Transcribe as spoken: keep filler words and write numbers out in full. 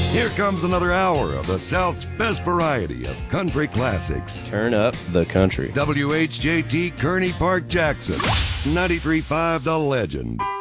Here comes another hour of the South's best variety of country classics. Turn up the country. W H J T Kearney Park, Jackson. ninety-three point five The Legend.